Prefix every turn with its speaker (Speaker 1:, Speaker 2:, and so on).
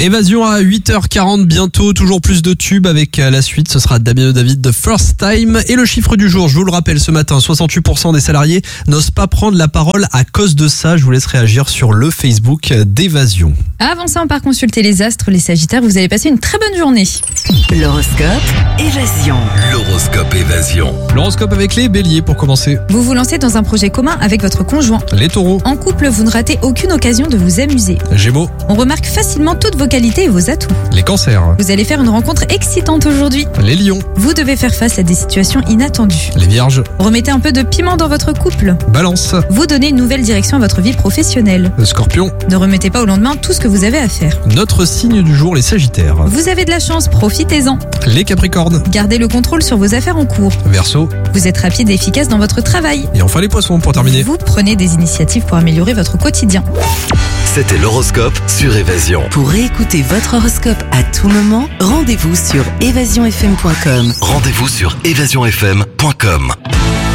Speaker 1: Évasion à 8h40 bientôt, toujours plus de tubes avec la suite, ce sera Damien David de First Time. Et le chiffre du jour, je vous le rappelle ce matin, 68% des salariés n'osent pas prendre la parole à cause de ça. Je vous laisse réagir sur le Facebook d'Évasion.
Speaker 2: Avant ça, on part consulter les astres, les sagittaires, vous allez passer une très bonne journée.
Speaker 3: L'horoscope Évasion.
Speaker 4: L'horoscope Évasion.
Speaker 1: L'horoscope avec les béliers pour commencer.
Speaker 2: Vous vous lancez dans un projet commun avec votre conjoint.
Speaker 1: Les taureaux.
Speaker 2: En couple, vous ne ratez aucune occasion de vous amuser.
Speaker 1: Gémeaux.
Speaker 2: On remarque facilement toutes vos qualités et vos atouts.
Speaker 1: Les cancers.
Speaker 2: Vous allez faire une rencontre excitante aujourd'hui.
Speaker 1: Les lions.
Speaker 2: Vous devez faire face à des situations inattendues.
Speaker 1: Les vierges.
Speaker 2: Remettez un peu de piment dans votre couple.
Speaker 1: Balance.
Speaker 2: Vous donnez une nouvelle direction à votre vie professionnelle.
Speaker 1: Le scorpion.
Speaker 2: Ne remettez pas au lendemain tout ce que vous avez à faire.
Speaker 1: Notre signe du jour, les sagittaires.
Speaker 2: Vous avez de la chance, profitez-en.
Speaker 1: Les capricornes.
Speaker 2: Gardez le contrôle sur vos affaires en cours.
Speaker 1: Verseau.
Speaker 2: Vous êtes rapide et efficace dans votre travail.
Speaker 1: Et enfin les poissons pour terminer.
Speaker 2: Vous prenez des initiatives pour améliorer votre quotidien.
Speaker 4: C'était l'horoscope sur Évasion.
Speaker 3: Pour réécouter votre horoscope à tout moment, rendez-vous sur évasionfm.com.
Speaker 4: Rendez-vous sur évasionfm.com.